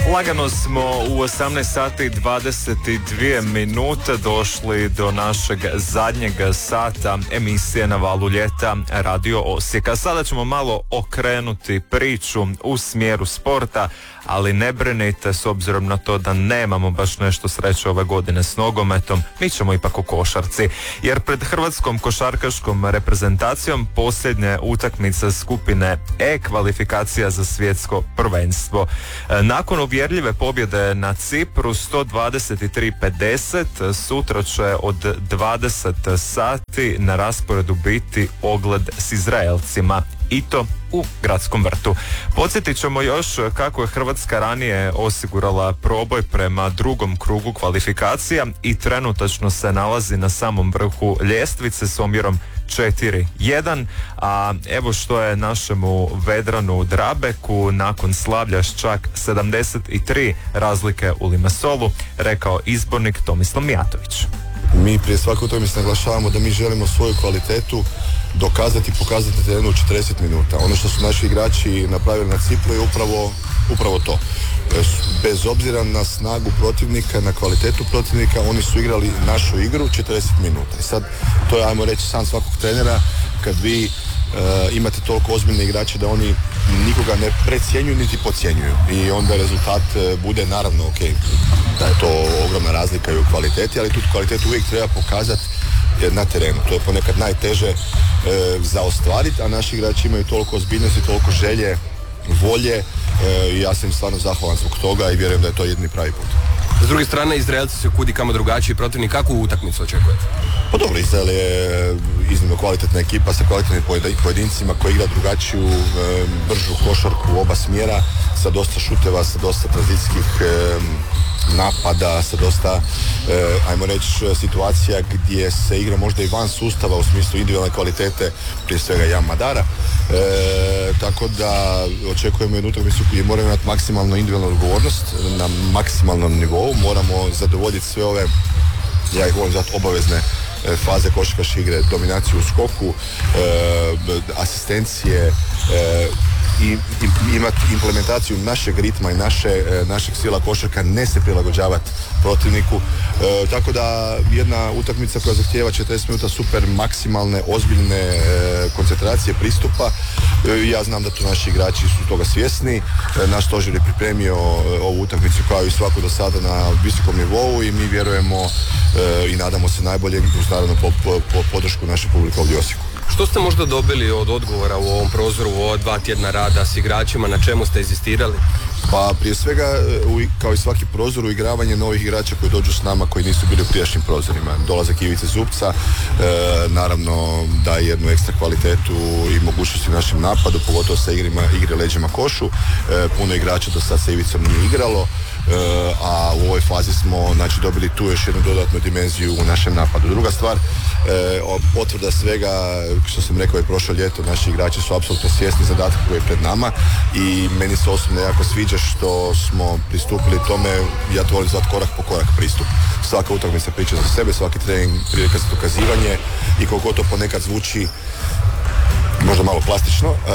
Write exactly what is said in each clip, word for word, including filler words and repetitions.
Lagano smo u osamnaest sati i dvadeset dvije minute došli do našeg zadnjeg sata emisije Na valu ljeta Radio Osijeka. Sada ćemo malo okrenuti priču u smjeru sporta, ali ne brinite, s obzirom na to da nemamo baš nešto sreće ove godine s nogometom, mi ćemo ipak o košarci. Jer pred hrvatskom košarkaškom reprezentacijom posljednje utakmice skupine E kvalifikacija za svjetsko prvenstvo. Nakon uvjerljive pobjede na Cipru sto dvadeset tri pedeset, sutra će od dvadeset sati na rasporedu biti ogled s Izraelcima, i to u Gradskom vrtu. Podsjetit ćemo još kako je Hrvatska ranije osigurala proboj prema drugom krugu kvalifikacija i trenutačno se nalazi na samom vrhu ljestvice s omjerom četiri jedan, a evo što je našemu Vedranu Drabeku nakon slavlja s čak sedamdeset tri razlike u Limasolu rekao izbornik Tomislav Mijatović. Mi prije svake utakmice naglašavamo da mi želimo svoju kvalitetu dokazati i pokazati na terenu u četrdeset minuta. Ono što su naši igrači napravili na Cipru je upravo, upravo to. Bez obzira na snagu protivnika, na kvalitetu protivnika, oni su igrali našu igru četrdeset minuta. I sad, to je, ajmo reći, sam svakog trenera, kad vi uh, imate toliko ozbiljne igrače da oni nikoga ne precjenjuju niti podcjenjuju. I onda rezultat uh, bude, naravno, ok, da je to ogromna razlika i u kvaliteti, ali tu kvalitetu uvijek treba pokazati na terenu. To je ponekad najteže e, za ostvariti, a naši igrači imaju toliko ozbiljnosti, toliko želje, volje e, i ja sam im stvarno zahvalan zbog toga i vjerujem da je to jedini pravi put. S druge strane, Izraelci su kudi kamo drugačiji protivnik. Kakvu utakmicu očekujete? Pa dobro, Izrael je iznimno kvalitetna ekipa sa kvalitetnim pojedincima koji igra drugačiju, e, bržu košarku u oba smjera, sa dosta šuteva, sa dosta tranzicijskih e, napada, sa dosta, e, ajmo reći, situacija gdje se igra možda i van sustava u smislu individualne kvalitete, prije svega Jan Madara. E, tako da očekujemo jednu utakmicu gdje moramo imati maksimalno individualnu odgovornost na maksimalnom nivou, moramo zadovoljiti sve ove, ja ih volim zvati, obavezne faze košarkaške igre, dominaciju u skoku, e, asistencije, e, i, i imati implementaciju našeg ritma i naše, našeg stila košarka, ne se prilagođavati protivniku. E, tako da jedna utakmica koja zahtijeva četrdeset minuta super maksimalne, ozbiljne e, koncentracije, pristupa. E, ja znam da tu naši igrači su toga svjesni. E, naš stožer je pripremio e, ovu utakmicu kao i svaku do sada na visokom nivou i mi vjerujemo e, i nadamo se najbolje uz naravno po, po, po podršku naše publike ovdje u Osijeku. Što ste možda dobili od odgovora u ovom prozoru, u ova dva tjedna rada s igračima, na čemu ste inzistirali? Pa prije svega, kao i svaki prozor, uigravanje novih igrača koji dođu s nama, koji nisu bili u prijašnjim prozorima. Dolazak Ivice Zupca, e, naravno daje jednu ekstra kvalitetu i mogućnosti u našem napadu, pogotovo sa igrima, igre leđima košu. E, puno igrača do sad sa Ivicom nije igralo, e, a u ovoj fazi smo, znači, dobili tu još jednu dodatnu dimenziju u našem napadu. Druga stvar, e, potvrda svega, što sam rekao i prošlo ljeto, naši igrači su apsolutno svjesni zadatka koji je pred nama i meni se osobno jako sviđa što smo pristupili tome, ja to volim zvati korak po korak pristup. Svaka utakmica priča za sebe, svaki trening prilika za dokazivanje i koliko to ponekad zvuči možda malo plastično, uh,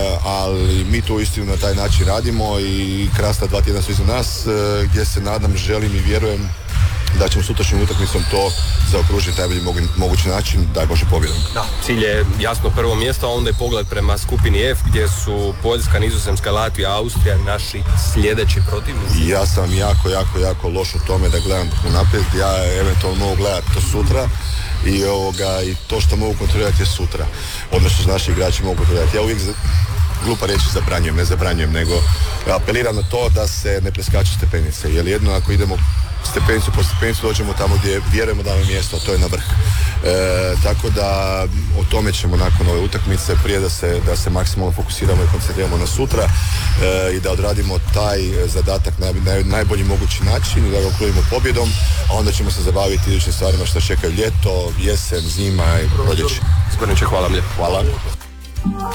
ali mi to uistinu na taj način radimo i krasna dva tjedna su iza nas, uh, gdje se nadam, želim i vjerujem da ćemo sutrašnjom utakmicom to zaokružiti najbolji mogući način, daj Bože pobjedom. Da, cilj je jasno prvo mjesto, a onda je pogled prema skupini F gdje su Poljska, Nizozemska, Latvija, Austrija naši sljedeći protivnici. Ja sam jako, jako, jako loš u tome da gledam unaprijed, ja eventualno mogu gledati to sutra i, ovoga, i to što mogu kontrolirati je sutra, odnosno što naši igrači mogu kontrolirati. Ja uvijek glupa reći zabranjujem, ne zabranjujem, nego apeliram na to da se ne preskače stepenice, jer jedno ako idemo stepenicu po stepenicu dođemo tamo gdje vjerujemo da je mjesto, a to je na vrh. E, tako da o tome ćemo nakon ove utakmice, prije da se, da se maksimalno fokusiramo i koncentriramo na sutra e, i da odradimo taj zadatak na naj, najbolji mogući način i da ga okrunimo pobjedom, a onda ćemo se zabaviti idućim stvarima što čekaju ljeto, jesen, zima i proljeće. Zborniče, hvala vam lijepo. Hvala.